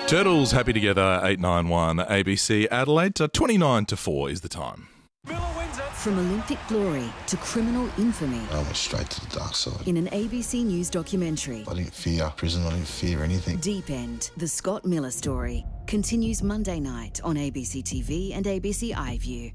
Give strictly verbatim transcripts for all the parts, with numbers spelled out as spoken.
Turtles happy together, eight nine one A B C Adelaide. Uh, twenty-nine to four is the time. From Olympic glory to criminal infamy. I went straight to the dark side. In an A B C News documentary. I didn't fear prison, I didn't fear anything. Deep End, the Scott Miller story, continues Monday night on A B C T V and A B C iView.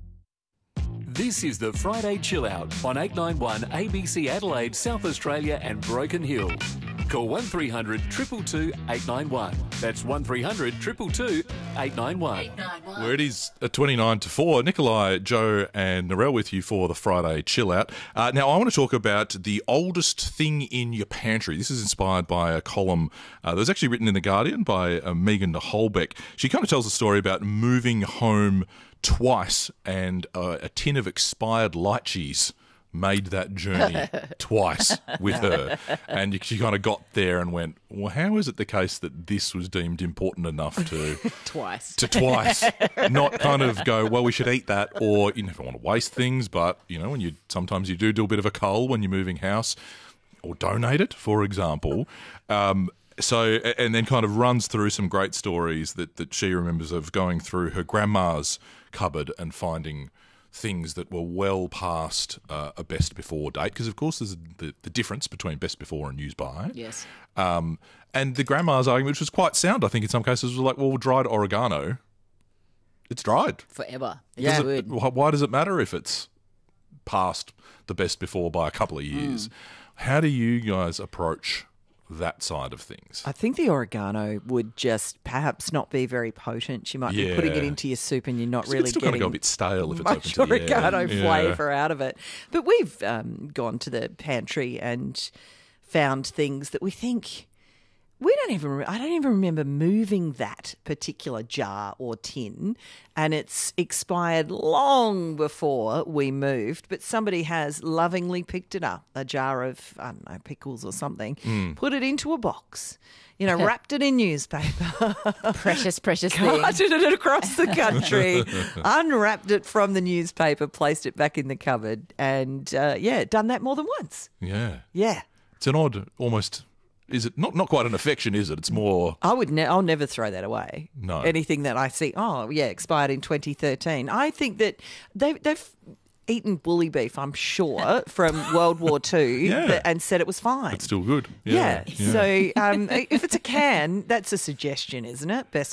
This is the Friday Chill Out on eight nine one A B C Adelaide, South Australia and Broken Hill. Call one three hundred two two two eight nine one. That's one three hundred two two two eight nine one. Where it is uh, twenty-nine to four. Nikolai, Joe and Narelle with you for the Friday Chill Out. Uh, now, I want to talk about the oldest thing in your pantry. This is inspired by a column uh, that was actually written in The Guardian by uh, Megan de Holbeck. She kind of tells a story about moving home twice and uh, a tin of expired lychees made that journey twice with her. And she kind of got there and went, well, how is it the case that this was deemed important enough to... twice. To twice. Not kind of go, well, we should eat that, or you never want to waste things, but, you know, when you sometimes you do do a bit of a cull when you're moving house, or donate it, for example. Um, so, and then kind of runs through some great stories that, that she remembers of going through her grandma's cupboard and finding things that were well past uh, a best before date, because of course there's the, the difference between best before and use by. Yes. Um, and the grandma's argument, which was quite sound, I think in some cases, was like, well, dried oregano, it's dried. Forever. Does Yeah. it, wh- why does it matter if it's past the best before by a couple of years? Mm. How do you guys approach that side of things? I think the oregano would just perhaps not be very potent. You might Yeah. be putting it into your soup and you're not really it's still getting going to go a bit stale if it's much open to the air. oregano Yeah. flavour out of it. But we've um, gone to the pantry and found things that we think we don't even. I don't even remember moving that particular jar or tin, and it's expired long before we moved. But somebody has lovingly picked it up, a jar of I don't know pickles or something, Mm. put it into a box, you know, wrapped it in newspaper, Precious, precious thing. carted it across the country, unwrapped it from the newspaper, placed it back in the cupboard, and uh, yeah, done that more than once. Yeah. Yeah. It's an odd, almost... Is it not, not quite an affection, is it? It's more... I would ne- I'll never throw that away. No. Anything that I see, oh, yeah, expired in twenty thirteen. I think that they, they've eaten bully beef, I'm sure, from World War Two Yeah. that, and said it was fine. It's still good. Yeah. Yeah. So um, if it's a can, that's a suggestion, isn't it? Best